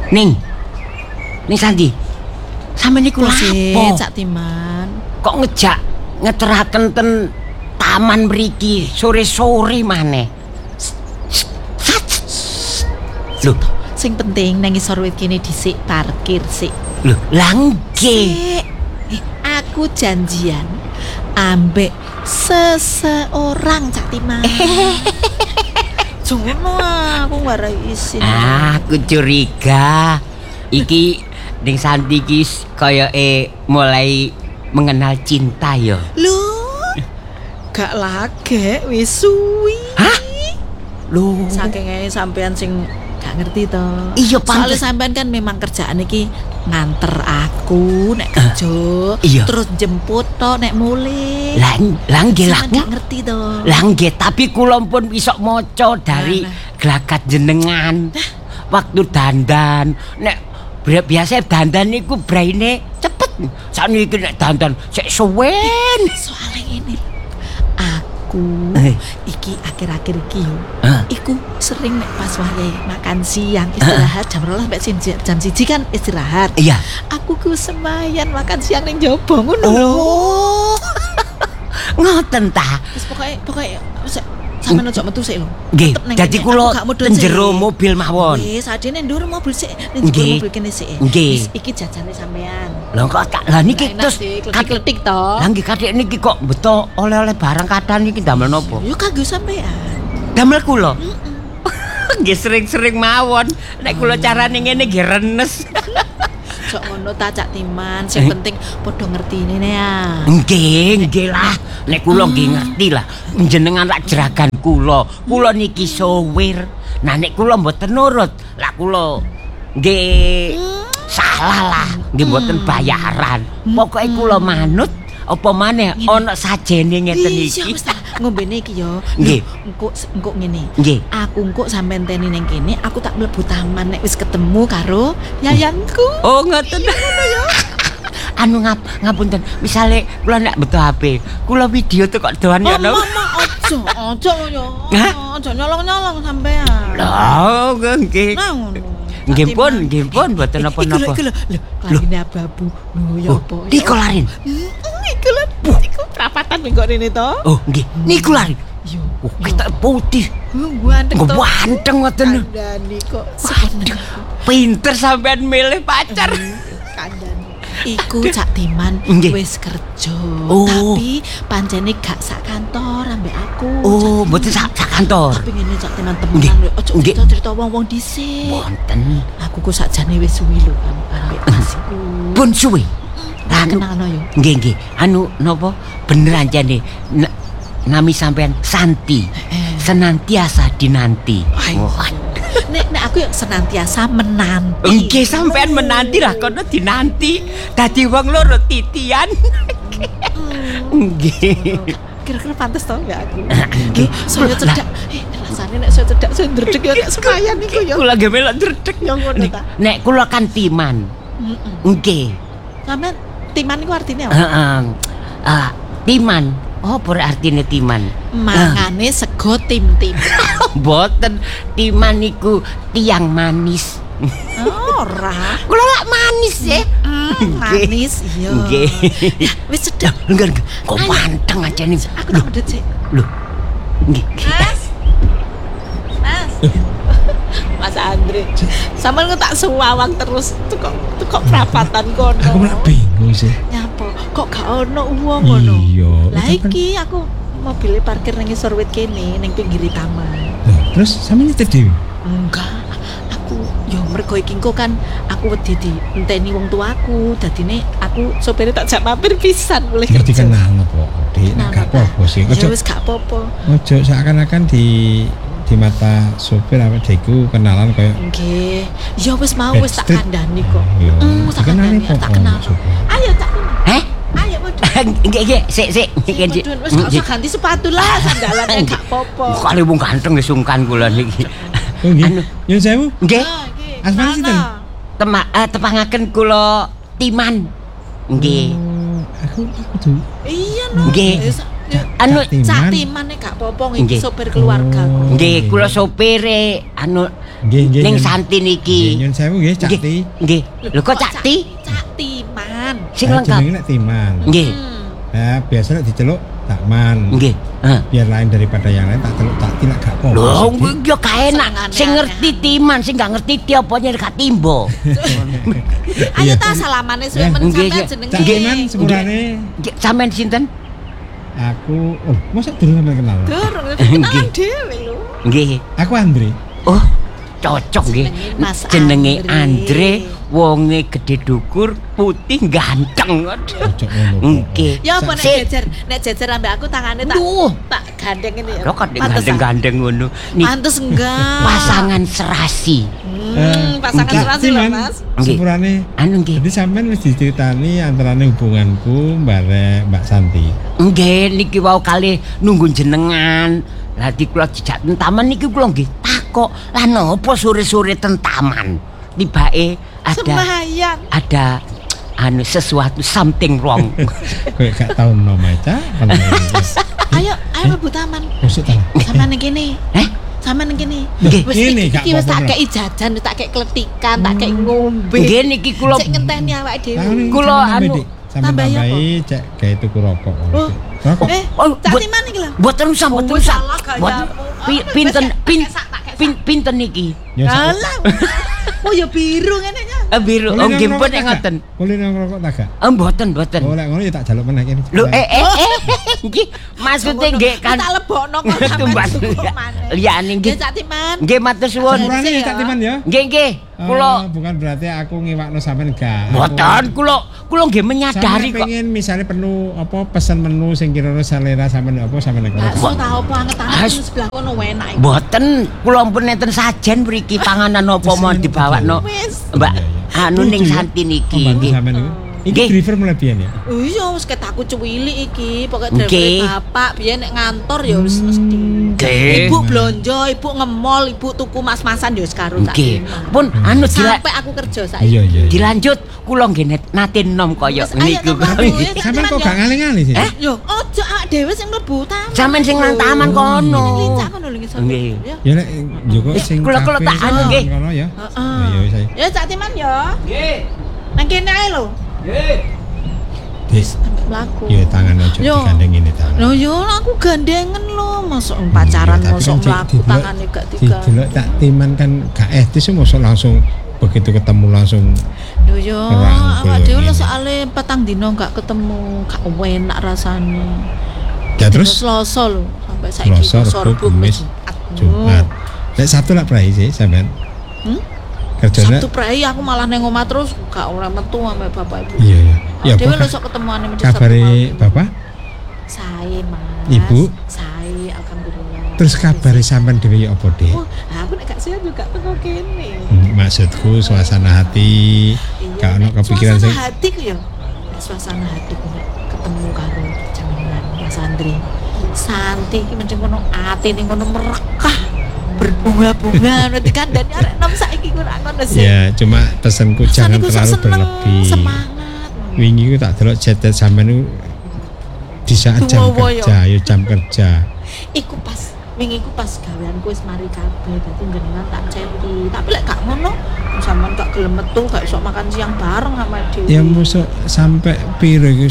Ning Sandi. Sampeyan niku lapo? Cak Timan. Kok ngejak ngeteraken ten taman mriki sore-sore maneh. Lho, Sing penting nang isor wit kene dhisik parkir sik. lho, lha nggih. Aku janjian ambek seseorang Cak Timan. Jono aku ngarai isin. Aku curiga iki Ning Santi iki koyoke mulai mengenal cinta ya. Lho, gak lagi wis suwi. Hah? Lho, Saking sampean sing gak ngerti to. Iya, Soalnya pantes. sampean kan memang kerjaan iki nganter aku nek kerja, iya. terus jemput to nek mulih. lah nggih lah. Sampean gak ngerti to. Lah nggih, tapi kula pun iso maca dari gelagat jenengan. Waktu dandan, nek biasa dandan niku braine cepet. Sakniki nek dandan sik suwen. Soalnya ini aku iki akhir-akhir iki yo. Iku sering nek pas wayahe makan siang istirahat jam 12 sampai jam 1 kan istirahat. Iya. Aku ku sembayan makan siang ning jaba ngono lho. Oh. Ngoten ta. Wis pokoke sampeyan ojo metu sik lho. Nggih, Tetep ning dadi kene. kula Aku gak mudhun ten sik. jero mobil mawon. Wis adene ndur mobil sik ning jero Nggih. mobil kene sik. Nggih. Wis iki jajane sampean. Lho kok lah niki Enak terus sih, kletik-kletik to. Lah nggih kadek niki kok beto oleh-oleh barang kathah niki damel napa? Yo kanggo sampean. Damel kula. Nggih sering-sering mawon. Nek kula carane ngene nggih renes. Sok ngono ta Cak Timan, sing penting padha ngertine ya. Nggih lah. Nek kula nggih ngerti lah. Jenengan lak jeragan kula. Kula niki sowir. Nah nek kula mboten nurut, lah kula nggih salah lah. Nggih mboten bayaran. Pokoke kula manut apa maneh ana sajene ngeten Iya iki. wis ta, ngombene iki yo. Nggih. Engko ngene. Nggih. Aku engko sampean teni ning kene, aku tak mlebu taman nek wis ketemu karo yayangku. Oh ngoten. Anu ngapunten, misale kula nek beto HP, kula video tekok doan ya no. Ojo yo. Hah? Ojo nyolong-nyolong sampean. Lah nggih. Nah ngono. Nggih pun mboten napa-napa. Iku lho, klamine abu-abu. Lho ya apa? Niku larin. Iku lho, iku prapatan minggu rene to. Oh nggih, niku larin. Yo. Oh kita putih. Ganteng to. Ganteng ngoten. Kandhani kok sebenarnya. Pinter sampean milih pacar. Kandhani. Iku Cak Timan Nggih. wis kerja, Oh. tapi pancene gak sak kantor ambek aku. Oh, mboten sak kantor. Tapi ngene Cak Timan Nggih. temenan lho, ojo Nggih. cerita wong-wong dhisik. Wonten. Aku ku sakjane wis suwi lho ambek Mas iku. Pun suwe. Anu Kenalno yo. nggih. Anu napa beneran jane nami sampean Santi. Senantiasa dinanti. Nek aku yo senantiasa menanti. Nggih sampean menanti lah kono dinanti. Dadi wong loro titian. Nggih. Kira-kira pantes to enggak aku? Nggih. Saya cedak. Rasane nek saya cedak saya ndredeg yo nek semayan iku yo. Kula nggih melok dredeg. Yo ngono ta. Nek kula kan timan. Nggih. Sampeyan timan iku artine apa? Heeh. Timan. Oh, apa artine timan? Mangane sego tim-tim. Mboten, timan niku tiang manis. Ora. Kula lak manis ya. Manis iya. Nggih. Ya, wis cedak. Enggak. Kok panteng aja nih. Aku tak udah sih. Loh. Nggih. Mas. Mas Andre. Sampeyan kok tak suwawang terus kok prapatan kono. Aku malah bingung sih. Nyapa? Kok gak ono wong ngono? Iya. Lah iki aku mobilnya parkir ning isor wit kene ning pinggir taman. Loh, terus sama nyetir dewi? Enggak. Aku yo mergo iki engko kan aku wedi di enteni wong tuaku. Dadine aku sopire tak jak mampir pisan mulai Ngerti kerja. kenal apa? Dik, Kenal gak apa? apa-apa sih. Ya wis gak apa-apa. Ojo seakan-akan di mata sopir apa deku kenalan kayak Nggih. Ya wis mau wis tak Backstreet. kandhani kok. Iya. Tak Dikenali kandhani, kok, tak kenal. sopir. Ayo tak kenal. Heh? Ayo mudun. Nggih. Sik. Mudun wis gak usah ganti sepatu lah sandalannya gak apa-apa. Kali wong ganteng wis sungkan kula niki. Oh nggih. Anu. Nyun sewu. Nggih. Asmane sinten? Tepangaken kula timan. Nggih. Aku tuh. Iya no. Nggih. Wis, ya, Anu Cak Timane gak apa-apa iki Nggih. sopir keluarga kok. nggih kula sopire anu Nggih, ning nyun- Santi niki. Nyun sewu nggih Cak Ti. Nggih. Lho kok Cak Ti? Cak Timan. Sing Ah, lengkap. jenenge nek Timan. Nggih. Nah, biasa nek diceluk Takman. Nggih. Heeh. Biar lain daripada yang lain tak celuk tak tilak gak apa-apa. Lho, Sik. yo gak enak. Senengane Sing ngerti Timan, sing gak ngerti ti apa nyek gak timbo. Ayo ta salamane suwe men Nggih, sampean nggih. jenenge. Cak Timan sepurane Sampeyan sinten? aku masa durung sampe kenal. Durung Nggih. kenalan dhewe lho. Nggih. Aku Andre. Oh, cocok nggih. Jenenge Mas Jenenge Andre. Andre, wonge gede dukur, putih ganteng. Cocok ngono. Nggih. Ya apa nek Sik. jejer ambek aku tangane tak Duh. tak gandeng ini ya. Lho kok Pantes, ah? gandeng-gandeng ngono. Nih Pantes enggak. pasangan serasi. Pasangan Nggih. serasi lho, Mas. Nggih. Sepurane. Anu nggih. Jadi sampean wis diceritani antarane hubunganku bare Mbak Santi. Nggih niki wau kalih nunggu jenengan. Lah di kula jejak ten taman niki kula nggih takok, lah napa sore-sore ten taman? Tibake Sembahyang. ada anu sesuatu something wrong. Kowe gak tau no maca. Ayo mlebu taman. Musik ta. Sampean ning kene. Sampean ning kene. Nggih. Wis Kene, gak iki wis tak apa-apa. kei jajan, tak kei kletikan, tak kei ngombe. Nggih niki kula Sik ngenteni awake Tahu nih, dhewe. Kula sampean anu, tambah, Dik. Sampean tambah ya, tambahi cek gawe tuku rokok. Oh. Rokok. Oh, Cak buat- Timan iki lho. Mboten usah, mboten Oh, usah. salah gayamu. Mboten. Oh, Pinten wis, tak pin kesak, tak kesak. pinten niki? Ya, sak- Alah. Oh ya biru ngene ya. Biru. Boleh Oh nggih nang pun rokok tak ngoten. gak? Boleh nang rokok tak gak? Mboten, mboten. Oh, lek ngono ya tak jaluk meneh kene. Lho nggih maksudnya nggih kan Tak lebokno kok Tumban. sampean maneh. Liyane nggih. Nggih Cak Timan. Nggih matur suwun. Sepurane ya Cak Timan ya. Nggih nggih. Kula Bukan berarti aku ngiwakno sampean gak. mboten kula nggih menyadari kok. pengen misalnya penuh apa pesan menu sing kira-kira selera sampean apa sampean nek Bakso ta opo anget-anget As- di sebelah kono enak. iki. Mboten kula pun nenten sajen mriki panganan apa mau dibawakno. Wis. Mbak Iya, anu ning Lucu ya. Santi niki Pembantu nggih. sampean niku. Iki Nggih. driver mulai biyen ya. Oh iya wis ketakku cuwili iki, pokoke Nggih. driver bapak biyen nek ngantor ya wis mesti. Nggih. Ibu blonjo, ibu ngemol, ibu tuku mas-masan ya wis karo Cak Nggih. Timan. Pun anu Sampai aku kerja saiki. Iya iya. dilanjut kula nggih nate nom kaya Wis, ayo niku. ke mlaku, ya. Sampean kok gak ngali-ngali sih? Yo, ojo awak dhewe sing mlebu taman. Sampeyan sing nang taman kono. Lincah kono lho ngisor. Nggih. Ya. Ya nek Joko sing Kula kafe tak anu nggih. kono ya. Heeh. Ya wis ae. Ya Cak Timan ya. Nggih. Nang kene ae lho. Nggih. Des. Mlaku. Ya tangan aja Yo. digandeng ini tangan. Loh yo aku gandengen lho, masuk pacaran Iya, tapi mosok kan mlaku didelok- tangane gak digandeng. Didelok tak timan kan gak etis mosok langsung begitu ketemu langsung Lho yo, Rangkul awak dhewe lho ngene. soalé petang dino gak ketemu, gak enak rasane. ya terus Selasa lho, sampai saiki Selasa, Rebo, Kamis, Jumat. Nek Sabtu lak prai sih sampean. Hmm? Kerjanya Sabtu prei aku malah nang omah terus gak ora metu ambek bapak ibu. iya ya. Ya Dewe lho apa sok ketemuane mesti Sabtu kabare malam. Bapak? Sae, Mas. Ibu? Sae, alhamdulillah. Terus kabare sampean dhewe ya apa, Dek? Oh, aku nek gak sehat juga teko kene. Maksudku suasana hati gak ono kepikiran suasana sing hati ku ya. Suasana hati ku nek ketemu karo jenengan Mas Andri. Santi iki mesti ngono atine ngono merekah berbunga-bunga nanti kan dan arek nom saiki ku ora ngono sih. ya cuma pesanku jangan Rasane ku sok terlalu seneng, berlebih. Semangat. Wingi ku tak delok chat sampean ku di saat jam Tuwa ya. kerja, ya jam kerja. Iku pas wingi ku pas gaweanku wis mari kabeh dadi jenengan tak ceti. Tapi lek gak ngono sampean gak gelem metu gak iso makan siang bareng sama dhewe. Ya mosok sampai piro iku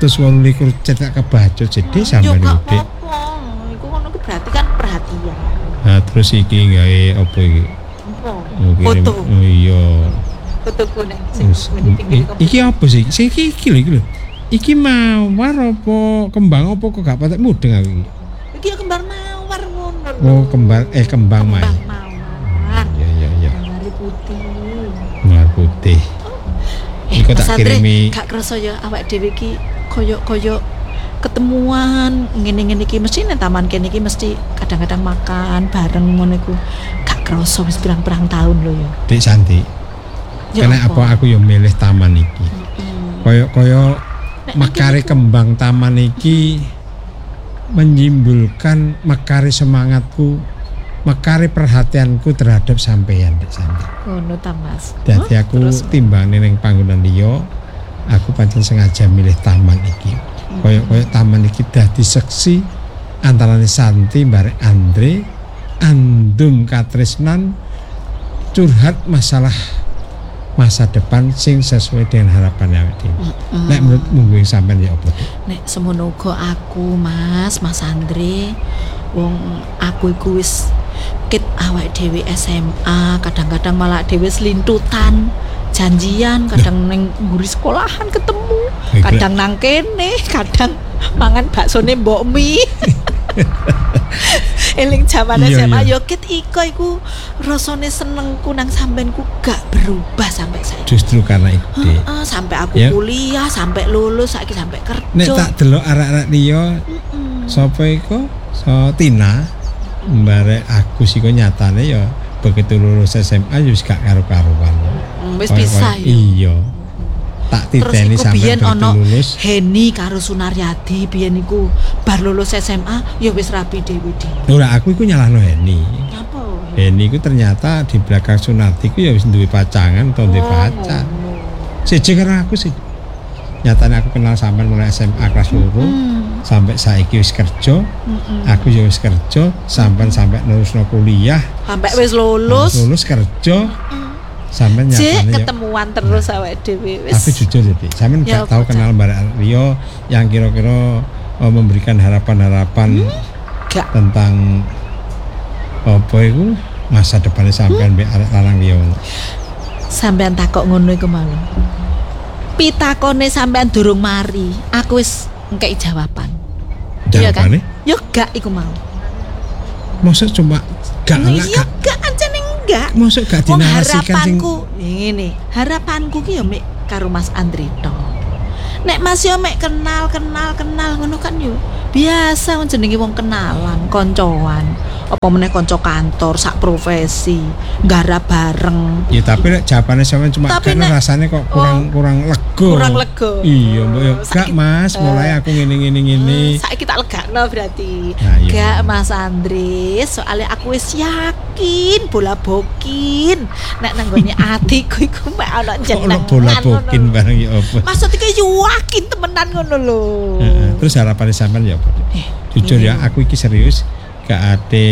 128 chat tak kebaca jadi Yo sampean gak udah. apa-apa. Iku ngono ku berarti kan perhatian. Nah, terus iki gawe apa iki? Apa? Oh, kirim- Foto. Oh iya. Fotoku nek sing Terus, ngene pinggir komputer. iki apa sih? Sing iki lho iki lho. Iki mawar apa kembang apa kok gak patek mudeng aku iki. Iki ya kembar mawar ngono lho. Oh, kembang mai. Kembang mawar. Ya ya ya. Mawar putih. Mawar putih. Iku tak Mas Andre, kirimi. gak kerasa ya awak dhewe iki koyo ketemuan ngene-ngene iki mesti nang taman kene iki mesti kadang-kadang makan bareng ngono iku. Gak kerasa wis pirang-pirang tahun lho ya. Dik Santi. Ya Karena apa aku yo milih taman iki. Koyo Nek mekare kembang taman iki menyimpulkan mekare semangatku, mekare perhatianku terhadap sampeyan Dik Santi. ngono ta Mas. Dadi Hah? aku Terus? timbangane ning panggonan liya, aku pancen sengaja milih taman iki. Koyo taman iki dadi seksi antarane Santi bareng Andre, andum katresnan curhat masalah masa depan sing sesuai dengan harapan awake dhewe. Nek menurutmu kuwi sampean ya apa? Nek semono uga aku Mas Andre wong aku iku wis ket awake dhewe SMA, kadang-kadang malah dhewe selintutan janjian, kadang ning mburi sekolahan ketemu, kadang nang kene, kadang mangan baksone Mbok Mi. Eling jaman SMA yo ket iku rasane senengku nang sampeanku gak berubah sampai saiki. Justru karena itu. Sampai aku kuliah, sampai lulus, saiki sampai kerja. Nek tak delok arek-arek liya sapa iku? So Tina mbare aku sih kok nyatane ya begitu lulus SMA wis gak karo-karuan. Wis pisah ya. Iya. Tak titeni sampean begitu lulus. Heni karo Sunaryadi biyen iku bar lulus SMA ya wis rapi dhewe-dhewe. Ora aku iku nyalahno Heni. Apa? Heni iku ternyata di belakang Sunarti ku ya wis duwe pacangan atau duwe pacar. Siji karo aku sih. Nyatane aku kenal sampean mulai SMA kelas 2 sampai saiki wis kerja. Aku ya wis kerja sampai lulusno kuliah. Sampai wis lulus. Lulus kerja. Sampeyan nyatane ketemuan terus awake dhewe wis. Aku jujur jadi, sampeyan gak tahu kenal bareng Rio yang kira-kira memberikan harapan-harapan tentang apa itu masa depannya sampeyan mbek arek lanang Rio. Sampeyan takok ngono iku mau. Pitakone sampeyan durung mari, aku wis ngkei jawaban. Iya kan? Yo gak iku mau. Mosok cuma gak gak ancene enggak. Mosok gak dinarasikan sing ngene. Harapanku ki yo mek karo Mas Andre tok. Nek Mas yo mek kenal ngono kan yo. Biasa jenenge wong kenalan, koncoan. Apa meneh kanca kantor, sak profesi, nggarap bareng. Ya tapi nek jawabane sampean cuma kan rasane kok kurang lega. Kurang lega. Iya, mbok yo gak Mas, mulai aku ngene. Saiki tak legakno berarti. Nah, iya. Gak Mas Andre, soalnya aku wis yakin bola bokin. Nek nang gone atiku iku mek ana jeneng. Bola bokin bareng ya apa? Maksud iki yakin temenan ngono lho. Terus harapan sampean ya apa? Jujur ya, aku iki serius. Gak ada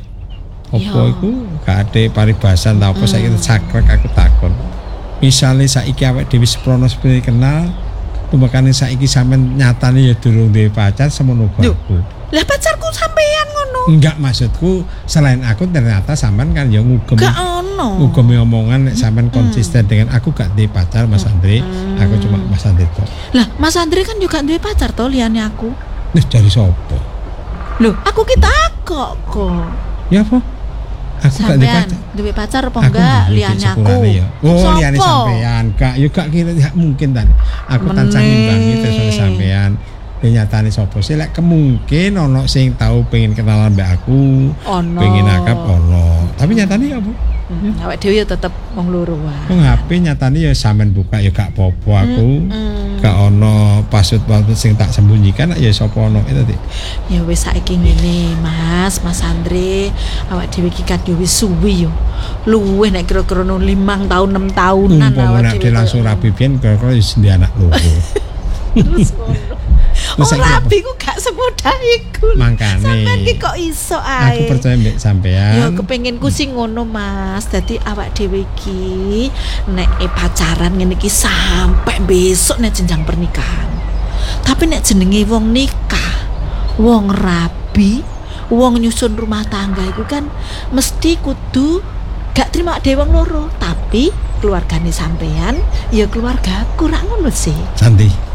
apa iku, gak ada paribasan ta apa saiki sakrek aku takon. Misale saiki awake dhewe seprono seperti kenal, tumekane saiki sampean nyatane ya durung duwe pacar semono aku. Lah pacarku sampean ngono. Enggak, maksudku selain aku ternyata sampean kan ya ngugem. Gak ono. Ngugem omongan nek sampean konsisten dengan aku gak duwe pacar Mas Andre, aku cuma Mas Andre tok. Lah Mas Andre kan juga duwe pacar to liyane aku. Nih dari sapa? Loh, aku kok. Ya apa? Aku gak duwe pacar apa enggak liyane aku? Ya. Oh, liyane sampean. Gak yo gak kira mungkin tadi. Aku tansah ngimbangi terus sampean. Nyatane sapa sih lek kemungkin ono sing tahu pengen kenalan mbak aku. Pengen akap ono. Tapi nyatane apa? Awake dhewe ya tetep wong loro wae. Wong HP nyatane ya sampean buka ya gak apa-apa aku. Gak ono password sing tak sembunyikan ya sapa ono itu tadi. Ya wis saiki ngene Mas Andre, awake dhewe iki kan yo wis suwi yo. Luwih nek kira-kira 5 tahun 6 tahunan awake dhewe langsung rapi pian kira-kira wis ndek anak loro. Terus ngono. Rapi ku gak semudah iku. Mangkane. Sampeyan ki kok iso ae. Aku percaya mbek sampean. Ya kepenginku sing ngono Mas. Dadi awak dhewe iki nek pacaran ngene iki sampai besok nek jenjang pernikahan. Tapi nek jenenge wong nikah, wong rabi, wong nyusun rumah tangga iku kan mesti kudu gak terima dhewe wong loro, tapi keluargane sampean ya keluargaku rak ngono sih. Santi.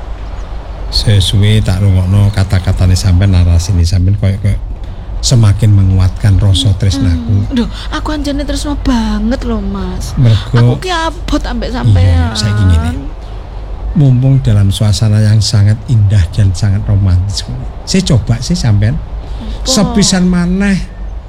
Sesuai tak rungokno kata-katane sampean, narasine sampean koyo semakin menguatkan rasa tresnaku. Lho, aku anjane tresno banget lho Mas. Mergo aku ki abot ambek sampean. Iya, saiki ngene. Mumpung dalam suasana yang sangat indah dan sangat romantis. Saya coba sih sampean sepisan maneh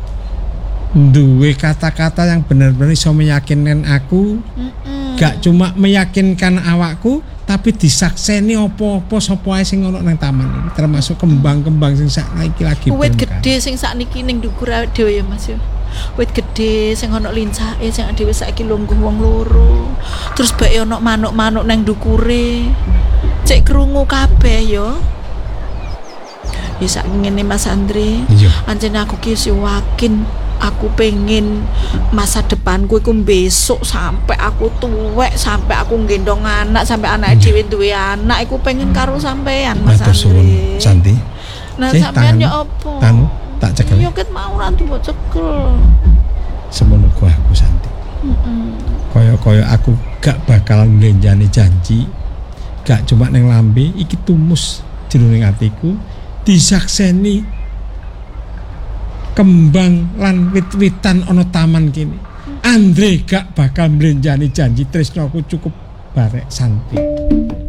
duwe kata-kata yang benar-benar iso meyakinkan aku. Gak cuma meyakinkan awakku, tapi disakseni opo-opo sapa ae sing ono nang taman iki, termasuk kembang-kembang sing saiki lagi wit gedhe sing sakniki ning dhuwur awake dhewe ya Mas ya. Wit gedhe sing ono lincake sing dhewe saiki lungguh wong loro. Terus bae ono manuk-manuk nang ndukure. Cek krungu kabeh ya. Ya sak ngene Mas Andre. Anjene aku ki yakin Aku pengen masa depanku iku besok sampai aku tuwek, sampai aku nggendong anak, sampai anak dhewe duwe anak, iku pengen karo sampean Mas Matur suwun Andre. Santi. Nah Cih, sampean tangan- ya apa? tangan tak cekel. Yo ket mau rantu mbok cekel. Semono ku aku Santi. Kaya aku gak bakalan nglenjani janji. Gak cuma neng lambe iki tumus jroning atiku disakseni kembang lan wit-witan ana taman kene. Andre gak bakal nglenjani janji tresnaku cukup barek Santi.